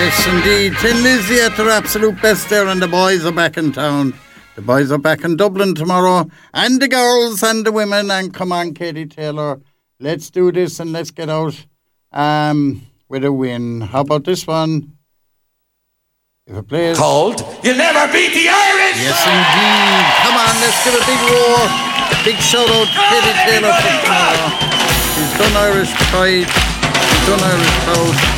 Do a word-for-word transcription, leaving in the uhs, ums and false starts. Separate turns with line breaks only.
Yes, indeed. Tin Lizzy at their absolute best there, and the boys are back in town. The boys are back in Dublin tomorrow, and the girls and the women. And come on, Katie Taylor, let's do this and let's get out um, with a win. How about this one? If it plays...
Called, you'll never beat the Irish!
Yes, indeed. Come on, let's give a big roar. Big shout out to Katie Taylor for tomorrow. She's done Irish pride. She's done Irish proud.